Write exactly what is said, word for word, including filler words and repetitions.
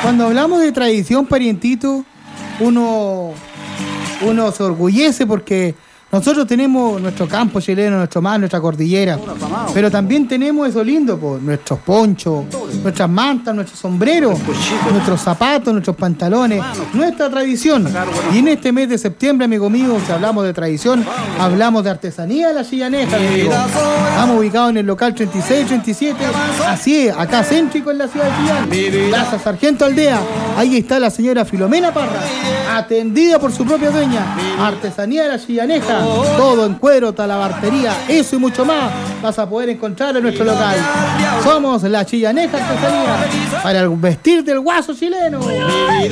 Cuando hablamos de tradición, parientito, uno, uno se orgullece porque nosotros tenemos nuestro campo chileno, nuestro mar, nuestra cordillera, pero también tenemos eso lindo, pues, nuestros ponchos, nuestras mantas, nuestros sombreros, nuestros zapatos, nuestros pantalones, nuestra tradición. Y en este mes de septiembre, amigo mío, si hablamos de tradición, hablamos de artesanía de la chillaneja, amigo. Estamos ubicados en el local treinta y seis treinta y siete, así es, acá céntrico en la ciudad de Chillán, Plaza Sargento Aldea. Ahí está la señora Filomena Parra, atendida por su propia dueña. Artesanía de la chillaneja, todo en cuero, talabartería, eso y mucho más vas a poder encontrar en nuestro local. Somos la Chillaneja Artesanía, para el vestir del guaso chileno.